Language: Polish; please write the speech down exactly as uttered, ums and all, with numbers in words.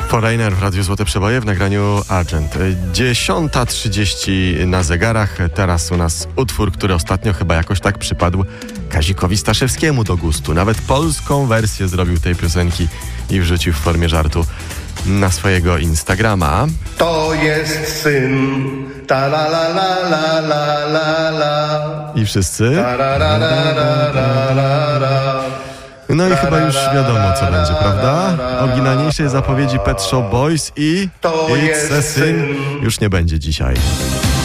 Foreigner w Radiu Złote Przeboje w nagraniu Argent. dziesiąta trzydzieści na zegarach. Teraz u nas utwór, który ostatnio chyba jakoś tak przypadł Kazikowi Staszewskiemu do gustu. Nawet polską wersję zrobił tej piosenki i wrzucił w formie żartu na swojego Instagrama. To jest syn ta la la la la la la la. I wszyscy? Ta ra ra ra ra ra ra ra. No i chyba już wiadomo, co będzie, prawda? Oryginalniejszej zapowiedzi Pet Shop Boys i To It's jest a Sin już nie będzie dzisiaj.